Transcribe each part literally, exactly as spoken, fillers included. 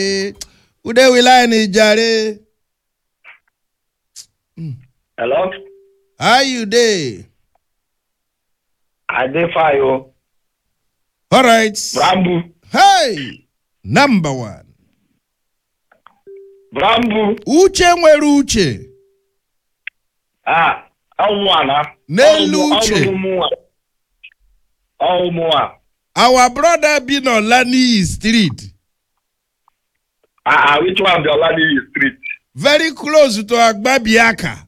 Ude wilani jare. Hello? How you dey? I dey fine, oh. All right. Brambu. Hey, number one. Brambu. Uche nwere uche. Ah, ọnwana. N'elu uche. Ọmụwa. Our brother been on Lani Street. Ah, which one? The Olani Street. Very close to Agbabiaka.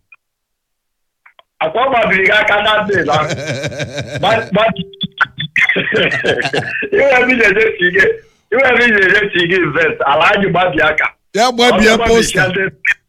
Agbabiaka that day, lah. But but you have been a tige. You have been a tige event. Alhaji Agbabiaka. Yeah, Agbabiaka poster.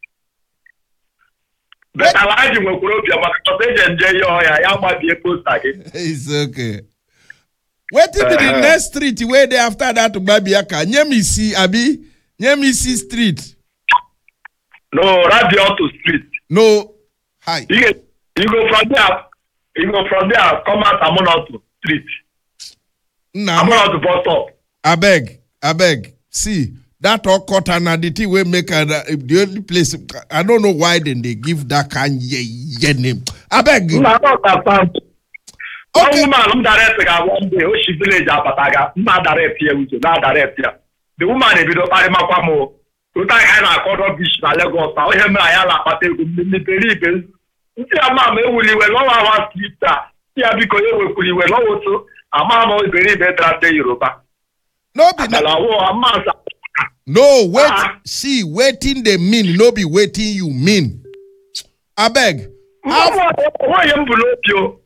But Alhaji Mokurobia, but they enjoy your ya Agbabiaka poster. It's okay. What is uh, the next street where they after that to Agbabiaka? Nyemisi Abi, Nyemisi Street. No, Radioto Street. No, hi. You, you go from there. You go from there. Come out Amonoto Street. Nah, Amonoto bus stop. I beg, I beg. See that all cotton and the thing we make a, the only place. I don't know why then they give that kind ye, ye name. I beg. No, okay. One woman, I'm directing her one day. Oh, she village Apataga. I'm not direct here with you. Not direct here. The woman, if you don't carry my kwamo, you can't have a quarter beach na Lagos. I hear me. I have a party. Me believe. You see, I'm not. Me will you? Well, I want sleep there. Yeah, because you will fully well. Also, I'm not very better than Yoruba. No, be no. No, wait. Ah. See, waiting they mean. No, be waiting you mean. I beg. Why am you?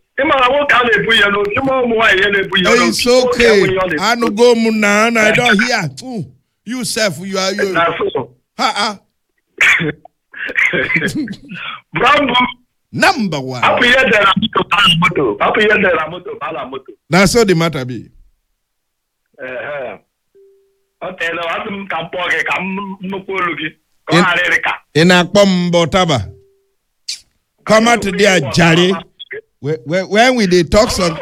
It's okay. I no go muna. I don't hear. Ooh, you self, you are you. Ha ha. Number one. That's all the matter be. In in a pombo taba. Come out to there, Jari. When we they talk something,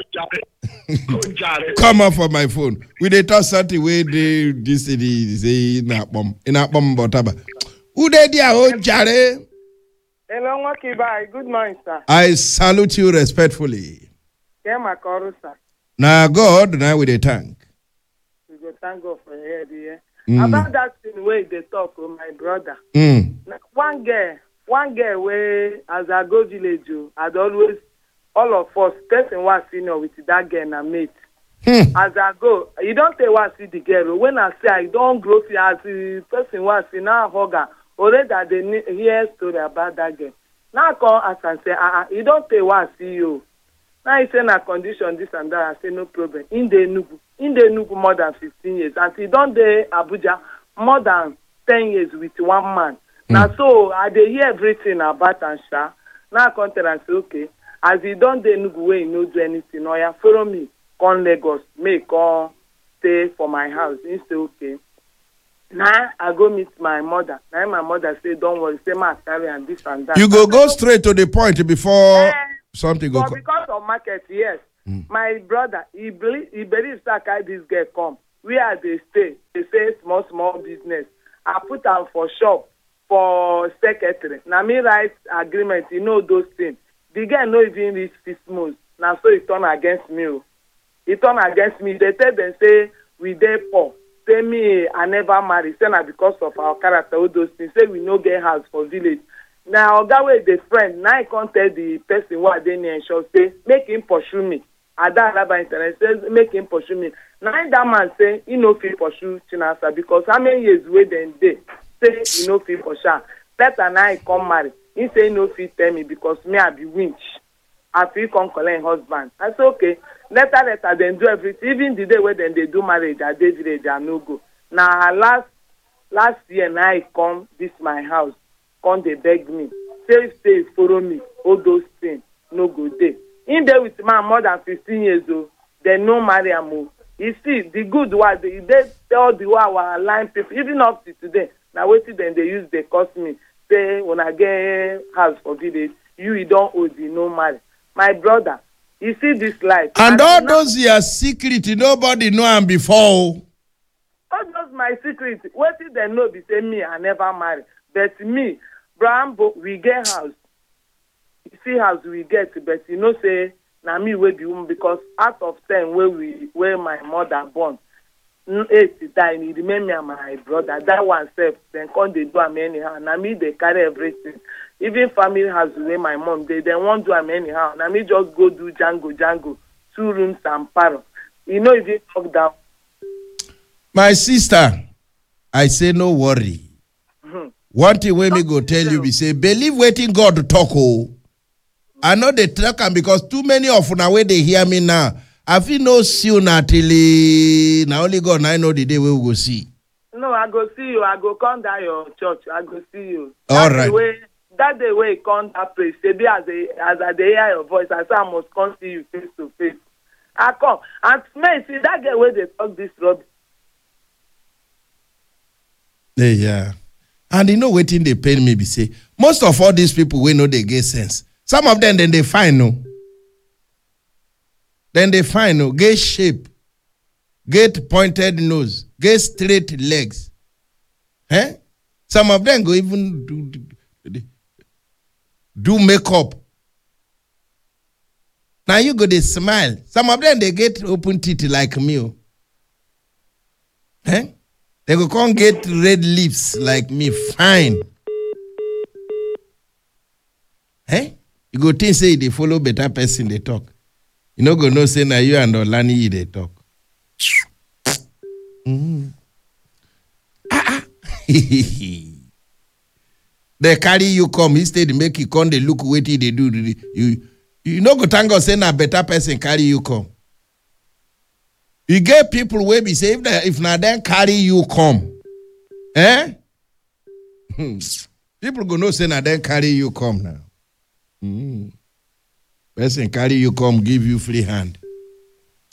come up for my phone. We they talk something where they this say in a bomb in a bomb botaba. Who they dia oh Jare? Hello, Wakibai. Good morning, sir. I salute you respectfully. Yeah, my call, sir. Now God, now we they thank. We go thank God for here, dear. Mm. About that thing where they talk with my brother. Mm. One girl. One girl where, as I go village, I'd always, all of us, person was senior with that girl and I mate. Hmm. As I go, you don't say what see the girl. When I say I don't grow see as the person was senior, now hug her. Already that they hear story about that girl. Now I come ask and say, ah, uh-uh, you don't say what see you. Now he say na condition this and that. I say no problem. In the Nugu, in the Nugu more than fifteen years. And he don't dey Abuja more than ten years with one man. Now, mm. so I dey hear everything about Ansha. Now I come tell and say, okay, as he don't dey Nugu way, he no do anything. Oh yeah, follow me, come Lagos, make come stay for my house. He say, okay. Now I go meet my mother. Now my mother say, don't worry, say my carry and this and that. You go go straight to the point before uh, something go. But because of market, yes. Mm. My brother, he believe he believes that guy this girl come. Where they stay, they say small small business. I put am for shop. For secretary. Now me write agreement, you know those things. The girl no even reach six months. Now so he turn against me. He turn against me. They tell them say we dey poor. Say me I never marry. Say na because of our character, all those things. Say we no get house for village. Now Oga wey the friend, now I can't tell the person who are dey near and say make him pursue me. Ada Alaba internet says make him pursue me. Now that man say he no fit pursue Chinasa because how many years wey dem dey? Say you no fit for sure. Better now I come marry. He say no fit tell me because me I be winch. I feel come collect husband. I say okay. Later later then do everything. Even the day when then they do marriage, I dey village I no go. Now last last year now I come this my house. Come they beg me. Say stay follow me. All those things no go dey. In there with my more than fifteen years old. They no marry am o. You see the good one they tell the one our line people even up to today. Now wait till then they use they cost me. Say when I get house for village, you, you don't owe the no marry. My brother, you see this life. And, and all those your secret, nobody know him before. Not just my secret. What if they know? Be say me, I never marry. But me, Brambo, we get house. You see house we get, but you know say na me wey be woman because out of ten where we where my mother born, eight die, he remain me and my brother. That one self, then come they do am anyhow. Na me they carry everything. Even family house where my mom they they won't do am anyhow. Na me just go do Django Django, two rooms and parlor. You know if you talk down. My sister, I say no worry. Mm-hmm. One thing when me go tell you, be say believe waiting God to talk. Oh, I know they talk am because too many of una way they hear me now. I feel no see you now till now only God I know the day we will go see. No, I go see you. I go come down your church. I go see you. All That's right. The way, that the way come that place. Maybe as a as I dey hear your voice, I say I must come see you face to face. I come and man, see that girl where they talk this rubbish. Yeah, yeah. And you know waiting they pain me be say most of all these people we know they get sense. Some of them then they find no. Then they find no get shape, get pointed nose, get straight legs. Eh? Some of them go even do, do, do makeup. Now you go they smile. Some of them they get open teeth like me. Eh? They go come get red lips like me. Fine. Eh? You go think say they follow better person they talk. You know go know say na you and Olani they talk. Mm. Ah, ah. They carry you come instead make you come they look wetin they do. You you know go thank God say na better person carry you come. You get people where be say if, they, if na them carry you come, eh? People go know say na them carry you come now. Mm. Person carry you come give you free hand.